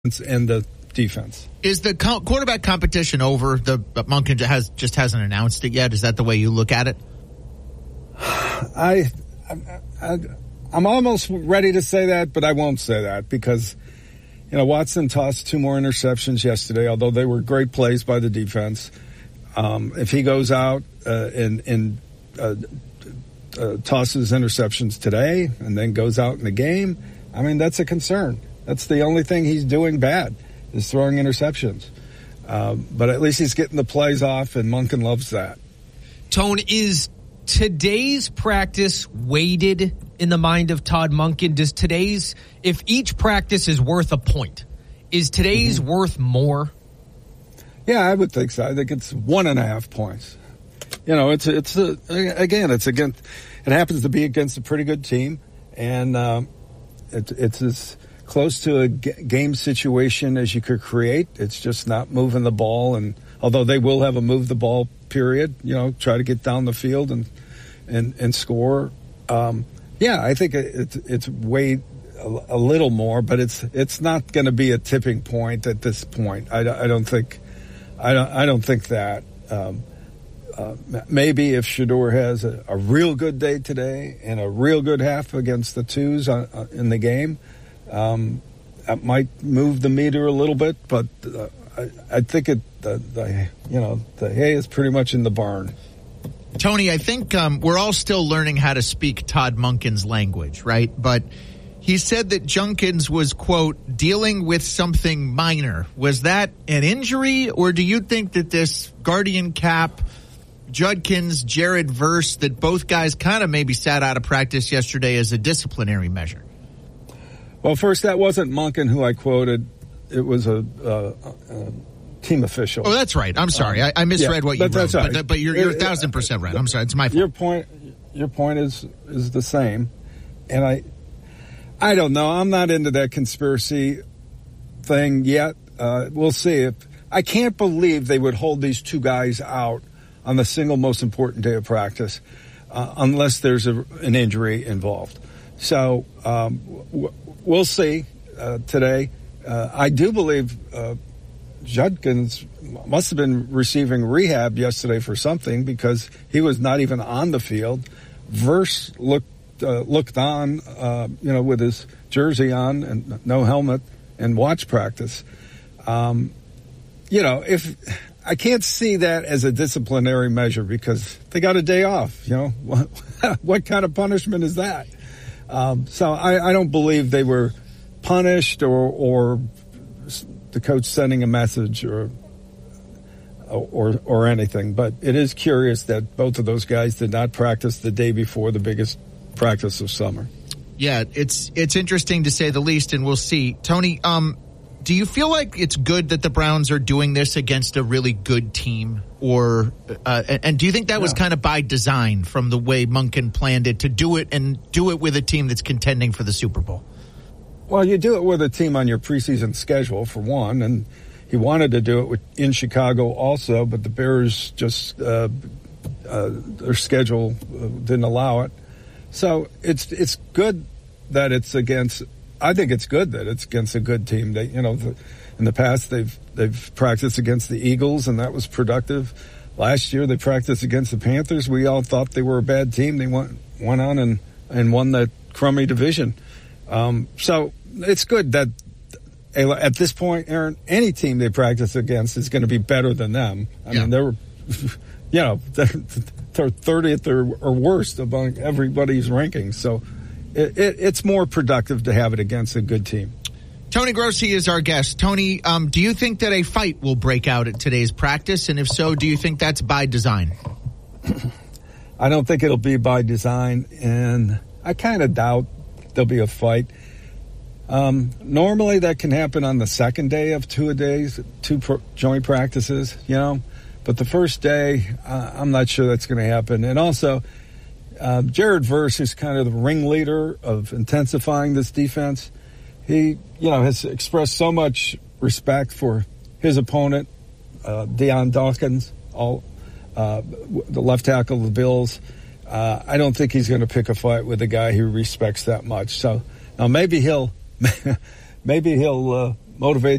and the defense. Is the quarterback competition over? Monken just hasn't announced it yet. Is that the way you look at it? I'm almost ready to say that, but I won't say that because, Watson tossed 2 more interceptions yesterday, although they were great plays by the defense. If he goes out and tosses interceptions today and then goes out in the game, that's a concern. That's the only thing he's doing bad is throwing interceptions. But at least he's getting the plays off, and Monken loves that. Tone, is today's practice weighted in the mind of Todd Monken? If each practice is worth a point, is today's worth more? Yeah, I would think so. I think it's 1.5 points. It happens to be against a pretty good team, and it's as close to a game situation as you could create. It's just not moving the ball, and although they will have a move the ball period, try to get down the field and score. I think it's weighed a little more, but it's not going to be a tipping point at this point. I don't think that. Maybe if Shedeur has a real good day today and a real good half against the twos in the game, that might move the meter a little bit. But I think the hay is pretty much in the barn. Tony, I think we're all still learning how to speak Todd Monken's language, right? But he said that Junkins was, quote, dealing with something minor. Was that an injury, or do you think that this Guardian Cap, Judkins, Jared Verse, that both guys kind of maybe sat out of practice yesterday as a disciplinary measure? Well, first, that wasn't Monken who I quoted. It was a team official. Oh, that's right. I'm sorry. I misread what you wrote. That's right. But you're 1,000% right. I'm sorry. It's my fault. Your point is the same. And I don't know. I'm not into that conspiracy thing yet. We'll see. I can't believe they would hold these 2 guys out on the single most important day of practice unless there's an injury involved. So we'll see today. I do believe Judkins must have been receiving rehab yesterday for something because he was not even on the field. Verse looked on, with his jersey on and no helmet and watch practice. If I can't see that as a disciplinary measure because they got a day off, what kind of punishment is that? So I don't believe they were punished or the coach sending a message or anything. But it is curious that both of those guys did not practice the day before the biggest practice of summer. Yeah, it's interesting to say the least, and we'll see. Tony, do you feel like it's good that the Browns are doing this against a really good team, or and do you think that was kind of by design from the way Monken planned it to do it with a team that's contending for the Super Bowl? Well, you do it with a team on your preseason schedule for one, and he wanted to do it in Chicago also, but the Bears just their schedule didn't allow it. So it's good that it's against. I think it's good that it's against a good team. They, in the past they've practiced against the Eagles, and that was productive. Last year they practiced against the Panthers. We all thought they were a bad team. They went on and won that crummy division. So it's good that at this point, Aaron, any team they practice against is going to be better than them. I mean, they were, they're 30th or worst among everybody's rankings. So it's more productive to have it against a good team. Tony Grossi is our guest. Tony, do you think that a fight will break out at today's practice? And if so, do you think that's by design? I don't think it'll be by design, and I kind of doubt there'll be a fight. Normally that can happen on the second day of 2 joint practices, but the first day, I'm not sure that's going to happen. And also, Jared Verse is kind of the ringleader of intensifying this defense. He, has expressed so much respect for his opponent, Deion Dawkins, the left tackle of the Bills. I don't think he's going to pick a fight with a guy he respects that much. So now maybe he'll motivate